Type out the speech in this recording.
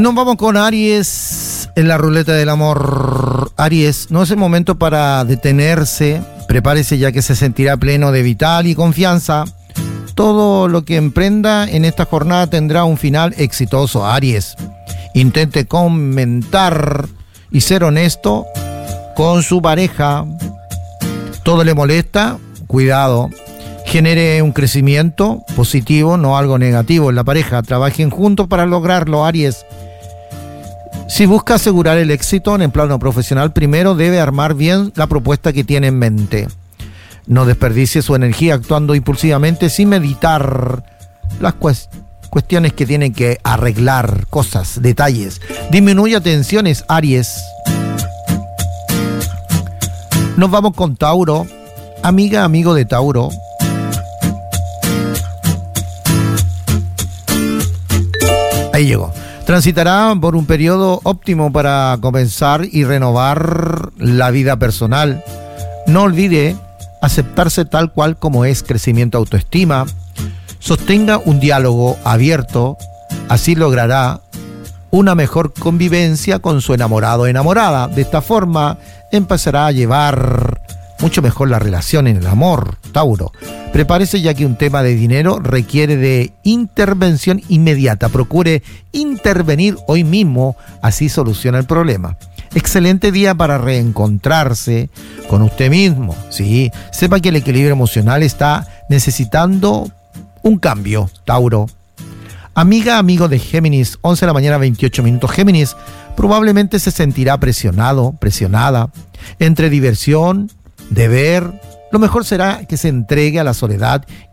Nos vamos con Aries en la ruleta del amor. Aries, no es el momento para detenerse. Prepárese ya que se sentirá pleno de vital y confianza. Todo lo que emprenda en esta jornada tendrá un final exitoso. Aries, intente comentar y ser honesto con su pareja. Todo le molesta, cuidado. Genere un crecimiento positivo, no algo negativo en la pareja. Trabajen juntos para lograrlo, Aries. Si busca asegurar el éxito en el plano profesional, primero debe armar bien la propuesta que tiene en mente. No desperdicie su energía actuando impulsivamente sin meditar las cuestiones que tienen que arreglar, cosas, detalles. Disminuya tensiones, Aries. Nos vamos con Tauro. Amiga, amigo de Tauro. Ahí llegó. Transitará por un periodo óptimo para comenzar y renovar la vida personal. No olvide aceptarse tal cual como es, crecimiento, autoestima. Sostenga un diálogo abierto, así logrará una mejor convivencia con su enamorado o enamorada. De esta forma empezará a llevar mucho mejor la relación en el amor, Tauro. Prepárese ya que un tema de dinero requiere de intervención inmediata. Procure intervenir hoy mismo, así soluciona el problema. Excelente día para reencontrarse con usted mismo. Sí, sepa que el equilibrio emocional está necesitando un cambio, Tauro. Amiga, amigo de Géminis, 11 de la mañana, 28 minutos. Géminis probablemente se sentirá presionado, presionada entre diversión, deber. Lo mejor será que se entregue a la soledad